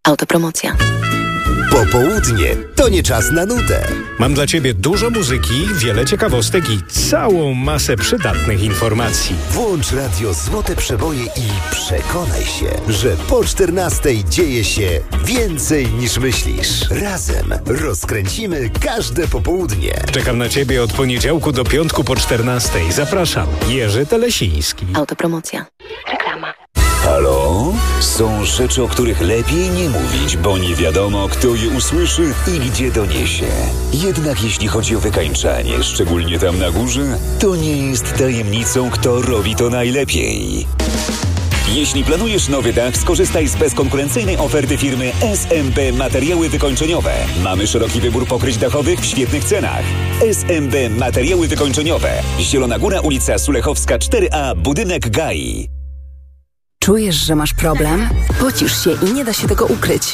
Autopromocja. Popołudnie to nie czas na nudę. Mam dla Ciebie dużo muzyki, wiele ciekawostek i całą masę przydatnych informacji. Włącz radio Złote Przeboje i przekonaj się, że po 14 dzieje się więcej niż myślisz. Razem rozkręcimy każde popołudnie. Czekam na Ciebie od poniedziałku do piątku po 14. Zapraszam, Jerzy Telesiński. Autopromocja. Reklama. Halo? Są rzeczy, o których lepiej nie mówić, bo nie wiadomo, kto je usłyszy i gdzie doniesie. Jednak jeśli chodzi o wykańczanie, szczególnie tam na górze, to nie jest tajemnicą, kto robi to najlepiej. Jeśli planujesz nowy dach, skorzystaj z bezkonkurencyjnej oferty firmy SMB Materiały Wykończeniowe. Mamy szeroki wybór pokryć dachowych w świetnych cenach. SMB Materiały Wykończeniowe. Zielona Góra, ulica Sulechowska 4A, budynek GAI. Czujesz, że masz problem? Pocisz się i nie da się tego ukryć.